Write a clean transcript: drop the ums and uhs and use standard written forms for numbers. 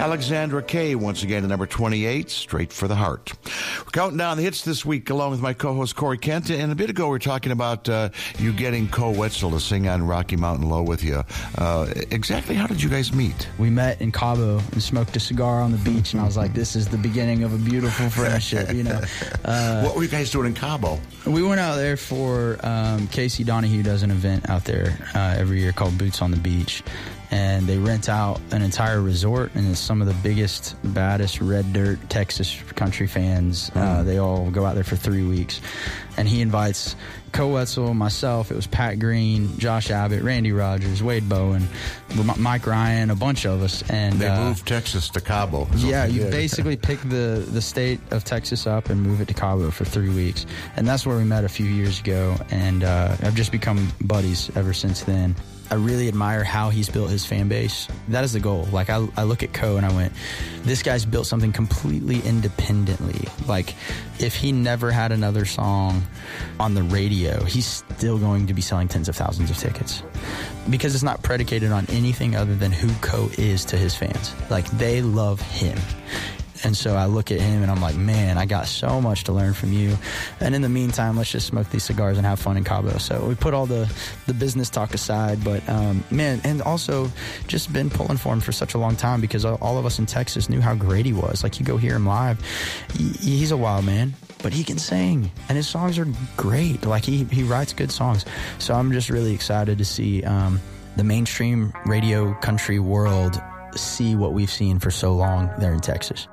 Alexandra Kay, once again, at number 28, Straight for the Heart. We're counting down the hits this week along with my co-host Corey Kent. And a bit ago, we were talking about you getting Co Wetzel to sing on Rocky Mountain Low with you. Exactly how did you guys meet? We met in Cabo and smoked a cigar on the beach, and I was like, this is the beginning of a beautiful friendship, you know. What were you guys doing in Cabo? We went out there for Casey Donahue does an event out there every year called Boots on the Beach. And they rent out an entire resort, and it's some of the biggest, baddest red dirt Texas country fans. They all go out there for 3 weeks. And he invites Co Wetzel, myself, it was Pat Green, Josh Abbott, Randy Rogers, Wade Bowen, Mike Ryan, a bunch of us. And they moved Texas to Cabo. Yeah, you basically pick the state of Texas up and move it to Cabo for 3 weeks. And that's where we met a few years ago, and I've just become buddies ever since then. I really admire how he's built his fan base. That is the goal. Like, I look at Co and I went, this guy's built something completely independently. Like, if he never had another song on the radio, he's still going to be selling tens of thousands of tickets. Because it's not predicated on anything other than who Co is to his fans. Like, they love him. And so I look at him and I'm like, man, I got so much to learn from you. And in the meantime, let's just smoke these cigars and have fun in Cabo. So we put all the business talk aside. But, man, and also just been pulling for him for such a long time because all of us in Texas knew how great he was. Like, you go hear him live, he's a wild man, but he can sing. And his songs are great. Like, he writes good songs. So I'm just really excited to see the mainstream radio country world see what we've seen for so long there in Texas.